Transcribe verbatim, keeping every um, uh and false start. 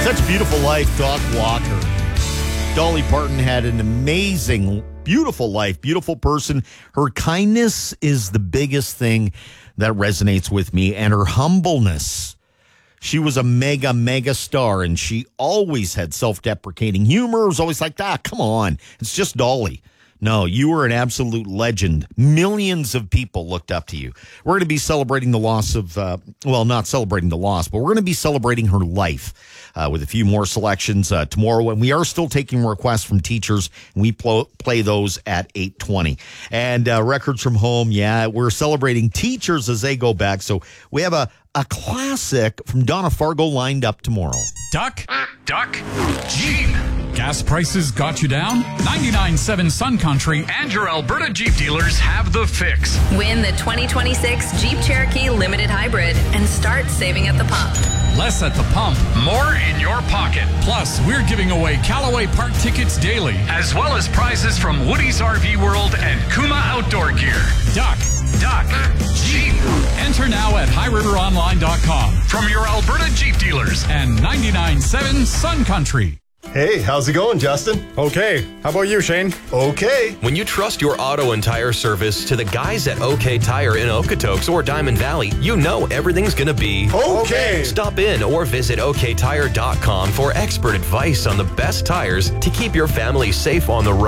Such a Beautiful Life, Doc Walker. Dolly Parton had an amazing, beautiful life, beautiful person. Her kindness is the biggest thing that resonates with me, and her humbleness. She was a mega, mega star, and she always had self-deprecating humor. It was always like, ah, come on. It's just Dolly. No, you were an absolute legend. Millions of people looked up to you. We're going to be celebrating the loss of, uh, well, not celebrating the loss, but we're going to be celebrating her life uh, with a few more selections uh, tomorrow. And we are still taking requests from teachers. And we pl- play those at eight twenty. And uh, records from home, yeah, we're celebrating teachers as they go back. So we have a, a classic from Donna Fargo lined up tomorrow. Duck, duck, Jeep. Gas prices got you down? ninety-nine point seven Sun Country and your Alberta Jeep dealers have the fix. Win the twenty twenty-six Jeep Cherokee Limited Hybrid and start saving at the pump. Less at the pump, more in your pocket. Plus, we're giving away Callaway Park tickets daily, as well as prizes from Woody's R V World and Kuma Outdoor Gear. Duck, duck, Jeep. Enter now at high river online dot com from your Alberta Jeep dealers and ninety-nine point seven Sun Country. Hey, how's it going, Justin? Okay. How about you, Shane? Okay. When you trust your auto and tire service to the guys at OK Tire in Okotoks or Diamond Valley, you know everything's going to be okay. Stop in or visit O K tire dot com for expert advice on the best tires to keep your family safe on the road.